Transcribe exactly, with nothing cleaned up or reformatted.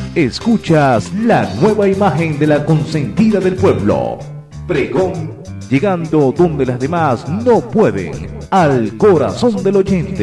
Escuchas la nueva imagen de la consentida del pueblo. Pregón, llegando donde las demás no pueden, al corazón del oyente.